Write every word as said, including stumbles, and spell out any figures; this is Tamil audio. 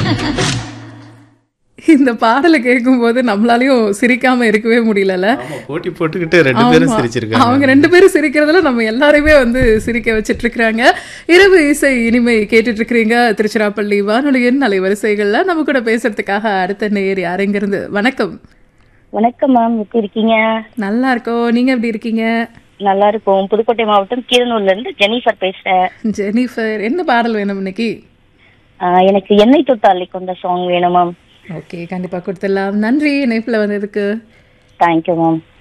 இந்த பாடலை கேட்கும்போது நம்மளாலையும் சிரிக்காம இருக்கவே முடியல. போட்டி போட்டுக்கிட்டு ரெண்டு பேரும் சிரிச்சிருக்காங்க. அவங்க ரெண்டு பேரும் சிரிக்கிறதுல நம்ம எல்லாரையுமே வந்து சிரிக்க வச்சிட்டு இருக்கிறாங்க. இரவு இசை இனிமை கேட்டுட்டு இருக்கிறீங்க திருச்சிராப்பள்ளி வானொலியின் அலைவரிசைகள்ல. நம்ம கூட பேசுறதுக்காக அடுத்த நேர் யாருங்கிருந்து. வணக்கம். வணக்கம் மேம், எப்படி இருக்கீங்க? நல்லா இருக்கோம், நீங்க எப்படி இருக்கீங்க? நல்லா இருக்கும். புதுக்கோட்டை மாவட்டம் கீரனூர்ல இருந்து ஜெனிஃபர் பேசுறேன். ஜெனிஃபர், என்ன பாடல் வேணும் இன்னைக்கு? எனக்கு எண்ணெய் தொட்டாலை கொண்ட சாங் வேணும் மேம். ஓகே, கண்டிப்பா கொடுத்துடலாம். நன்றி இணைப்புல வந்ததுக்கு. Thank you ma'am.